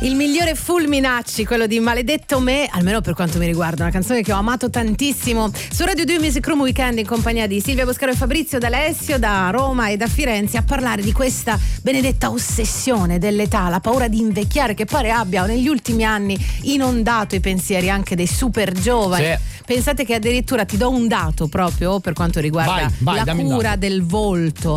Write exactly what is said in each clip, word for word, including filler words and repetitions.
Il migliore Fulminacci, quello di Maledetto Me, almeno per quanto mi riguarda, una canzone che ho amato tantissimo. Su Radio due Music Room Weekend in compagnia di Silvia Boscaro e Fabrizio D'Alessio da Roma e da Firenze a parlare di questa benedetta ossessione dell'età, la paura di invecchiare che pare abbia negli ultimi anni inondato i pensieri anche dei super giovani. Sì. Pensate che addirittura ti do un dato proprio per quanto riguarda vai, vai, la cura del volto.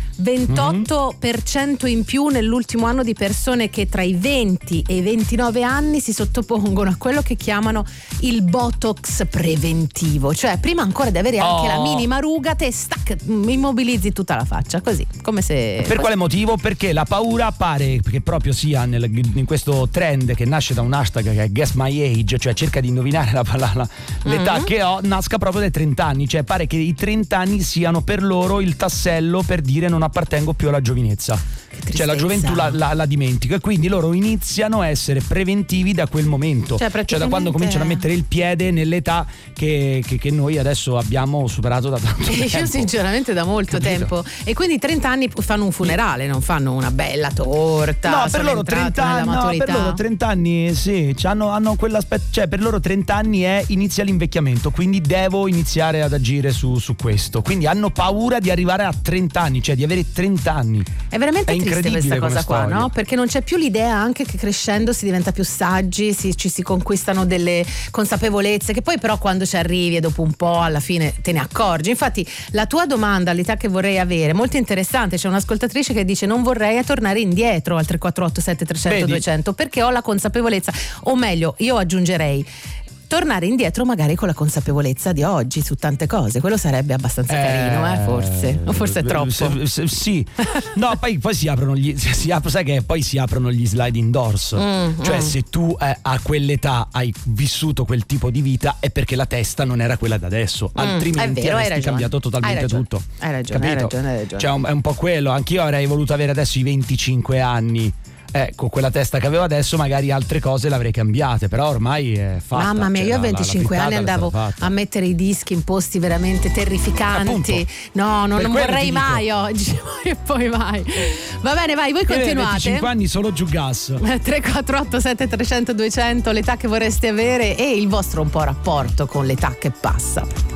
ventotto per cento in più nell'ultimo anno di persone che tra i venti e i ventinove anni si sottopongono a quello che chiamano il botox preventivo, cioè prima ancora di avere anche oh. la minima ruga te stac, immobilizzi tutta la faccia così come se per così. Quale motivo? Perché la paura pare che proprio sia nel, in questo trend che nasce da un hashtag che è Guess My Age, cioè cerca di indovinare la, la, la, l'età mm-hmm. che ho, nasca proprio dai trenta anni, cioè pare che i trenta anni siano per loro il tassello per dire non appartengo più alla giovinezza, cioè la gioventù la, la, la dimentico e quindi loro iniziano a essere preventivi da quel momento, cioè, praticamente... cioè da quando cominciano a mettere il piede nell'età che, che, che noi adesso abbiamo superato da tanto io tempo. Io sinceramente da molto Capito? tempo e quindi trenta anni fanno un funerale, non fanno una bella torta. No, per loro trenta anni, no, per loro trenta anni sì, hanno, hanno quell'aspetto, cioè per loro trenta anni è inizia l'invecchiamento, quindi devo iniziare ad agire su, su questo, quindi hanno paura di arrivare a trenta anni, cioè di avere trenta anni. È veramente è triste questa cosa qua, storia. no? Perché non c'è più l'idea anche che crescendo si diventa più saggi, si, ci si conquistano delle consapevolezze che poi però quando ci arrivi e dopo un po' alla fine te ne accorgi. Infatti la tua domanda, l'età che vorrei avere, è molto interessante. C'è un'ascoltatrice che dice non vorrei tornare indietro al tre quattro otto sette tre zero zero duecento perché ho la consapevolezza, o meglio io aggiungerei tornare indietro magari con la consapevolezza di oggi su tante cose, quello sarebbe abbastanza eh, carino, eh, forse o forse è troppo se, se, sì no poi, poi si aprono gli si apro, sai che poi si aprono gli sliding doors, mm, cioè mm. se tu eh, a quell'età hai vissuto quel tipo di vita è perché la testa non era quella da adesso, mm, altrimenti vero, avresti cambiato totalmente hai tutto. Hai ragione, hai ragione, hai ragione. Cioè è un po' quello, anch'io avrei voluto avere adesso i venticinque anni. Eh, con quella testa che avevo adesso magari altre cose le avrei cambiate, però ormai è fatta. Mamma mia, cioè, io a la, venticinque la anni andavo a mettere i dischi in posti veramente terrificanti. Appunto, no, non, non vorrei mai oggi e poi mai. Va bene, vai, voi continuate. venticinque anni solo giù gas. tre quattro otto sette tre zero zero duecento, l'età che vorreste avere e il vostro un po' rapporto con l'età che passa.